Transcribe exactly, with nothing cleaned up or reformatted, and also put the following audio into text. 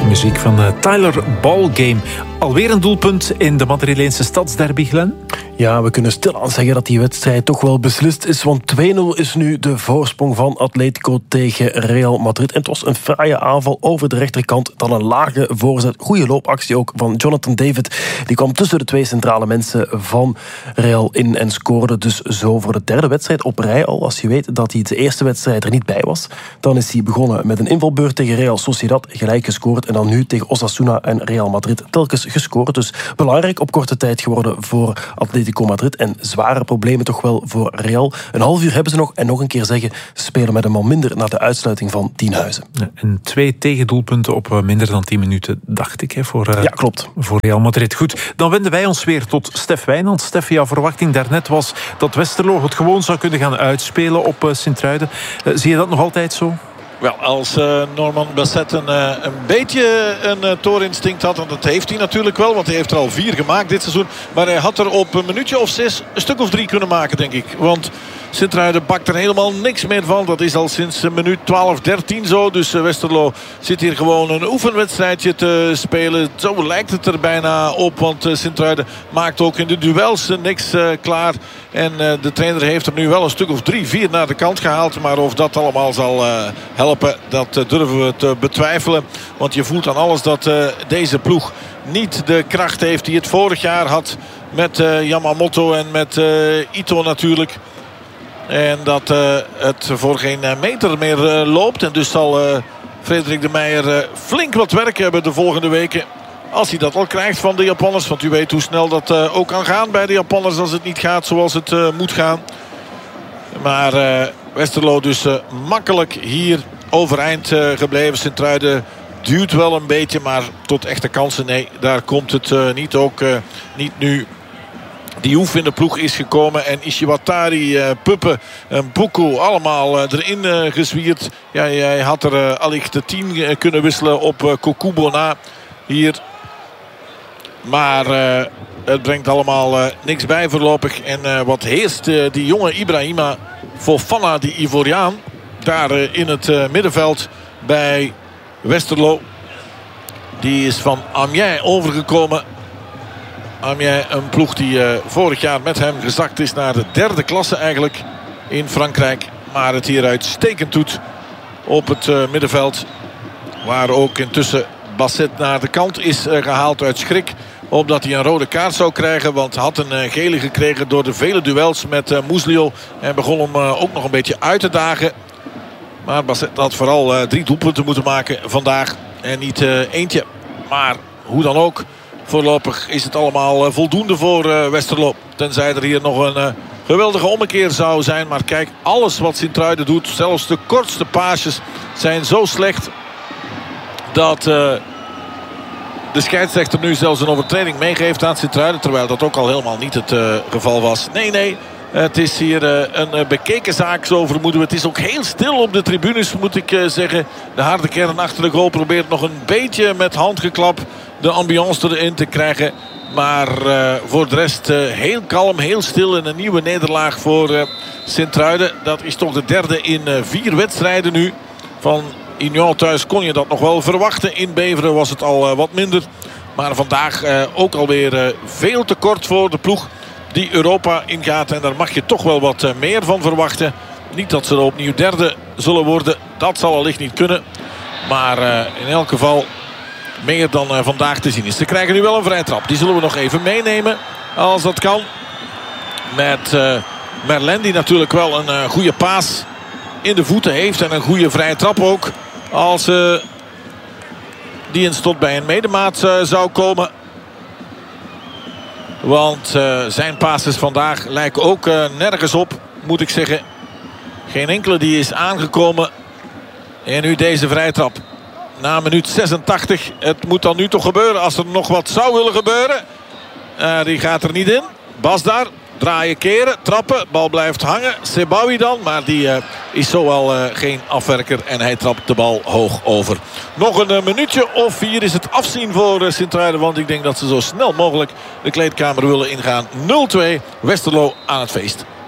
muziek van uh, Tyler Ballgame. Alweer een doelpunt in de Madrileense stadsderby, Glenn? Ja, we kunnen stilaan zeggen dat die wedstrijd toch wel beslist is, want twee nul is nu de voorsprong van Atletico tegen Real Madrid. En het was een fraaie aanval over de rechterkant, dan een lage voorzet. Goede loopactie ook van Jonathan David. Die kwam tussen de twee centrale mensen van Real in en scoorde dus zo voor de derde wedstrijd op rij al. Als je weet dat hij de eerste wedstrijd er niet bij was, dan is hij begonnen met een invalbeurt tegen Real Sociedad, gelijk gescoord, en dan nu tegen Osasuna en Real Madrid telkens gescoord. Dus belangrijk op korte tijd geworden voor Atletico Madrid en zware problemen toch wel voor Real. Een half uur hebben ze nog en nog een keer zeggen, ze spelen met een man minder na de uitsluiting van Tienhuizen. Ja, en twee tegendoelpunten op minder dan tien minuten, dacht ik, hè, voor, uh, ja, klopt. voor Real Madrid. Goed, dan wenden wij ons weer tot Stef Wijnands. Stef, jouw verwachting daarnet was dat Westerlo het gewoon zou kunnen gaan uitspelen op uh, Sint-Truiden. Uh, zie je dat nog altijd zo? Wel, als uh, Norman Basset een, uh, een beetje een uh, toorinstinct had, en dat heeft hij natuurlijk wel, want hij heeft er al vier gemaakt dit seizoen. Maar hij had er op een minuutje of zes een stuk of drie kunnen maken, denk ik. Want Sint-Truiden bakt er helemaal niks meer van. Dat is al sinds uh, minuut twaalf, dertien zo. Dus uh, Westerlo zit hier gewoon een oefenwedstrijdje te spelen. Zo lijkt het er bijna op, want uh, Sint-Truiden maakt ook in de duels uh, niks uh, klaar. En uh, de trainer heeft er nu wel een stuk of drie, vier naar de kant gehaald. Maar of dat allemaal zal uh, helpen, dat uh, durven we te betwijfelen. Want je voelt aan alles dat uh, deze ploeg niet de kracht heeft die het vorig jaar had. Met uh, Yamamoto en met uh, Ito natuurlijk. En dat uh, het voor geen meter meer uh, loopt. En dus zal uh, Frederik de Meijer uh, flink wat werk hebben de volgende weken. Als hij dat al krijgt van de Japanners. Want u weet hoe snel dat uh, ook kan gaan bij de Japanners als het niet gaat zoals het uh, moet gaan. Maar uh, Westerlo dus uh, makkelijk hier overeind uh, gebleven. Sint-Truiden duwt wel een beetje, maar tot echte kansen, nee, daar komt het uh, niet. Ook uh, niet nu die Hoef in de ploeg is gekomen. En Ishiwatari, uh, Puppen en Buku allemaal uh, erin uh, gezwierd. Ja, hij had er uh, allicht de tien uh, kunnen wisselen op uh, Kokubo na hier. Maar uh, het brengt allemaal uh, niks bij voorlopig. En uh, wat heerst uh, die jonge Ibrahima Fofana, die Ivoriaan, daar uh, in het uh, middenveld bij Westerlo. Die is van Amiens overgekomen. Amiens, een ploeg die uh, vorig jaar met hem gezakt is naar de derde klasse eigenlijk in Frankrijk. Maar het hier uitstekend doet op het uh, middenveld. Waar ook intussen Basset naar de kant is uh, gehaald uit schrik. Omdat hij een rode kaart zou krijgen. Want had een uh, gele gekregen door de vele duels met uh, Muslio. En begon hem uh, ook nog een beetje uit te dagen. Maar Basset had vooral uh, drie doelpunten moeten maken vandaag. En niet uh, eentje. Maar hoe dan ook. Voorlopig is het allemaal uh, voldoende voor uh, Westerlo. Tenzij er hier nog een uh, geweldige ommekeer zou zijn. Maar kijk, alles wat Sint-Truiden doet. Zelfs de kortste paasjes zijn zo slecht. Dat uh, de scheidsrechter nu zelfs een overtreding meegeeft aan Sint-Truiden. Terwijl dat ook al helemaal niet het uh, geval was. Nee, nee. Het is hier uh, een uh, bekeken zaak, zo vermoeden we. Het is ook heel stil op de tribunes, moet ik uh, zeggen. De harde kern achter de goal probeert nog een beetje met handgeklap de ambiance erin te krijgen. Maar uh, voor de rest uh, heel kalm, heel stil. En een nieuwe nederlaag voor uh, Sint-Truiden. Dat is toch de derde in uh, vier wedstrijden nu. Van Union thuis kon je dat nog wel verwachten. In Beveren was het al uh, wat minder. Maar vandaag uh, ook alweer uh, veel te kort voor de ploeg die Europa ingaat. En daar mag je toch wel wat uh, meer van verwachten. Niet dat ze er opnieuw derde zullen worden. Dat zal allicht niet kunnen. Maar uh, in elk geval meer dan uh, vandaag te zien is. Ze krijgen nu wel een vrije trap. Die zullen we nog even meenemen. Als dat kan. Met uh, Merlin, die natuurlijk wel een uh, goede paas in de voeten heeft. En een goede vrije trap ook. Als uh, die in stot bij een medemaat uh, zou komen. Want uh, zijn passes vandaag lijken ook uh, nergens op, moet ik zeggen. Geen enkele die is aangekomen. En nu deze vrije trap. Na minuut zesentachtig. Het moet dan nu toch gebeuren. Als er nog wat zou willen gebeuren. Uh, die gaat er niet in. Bas daar. Draaien, keren, trappen. Bal blijft hangen. Sebawi dan. Maar die uh, is zowel uh, geen afwerker. En hij trapt de bal hoog over. Nog een uh, minuutje of vier is het afzien voor uh, Sint-Truiden. Want ik denk dat ze zo snel mogelijk de kleedkamer willen ingaan. nul twee. Westerlo aan het feest.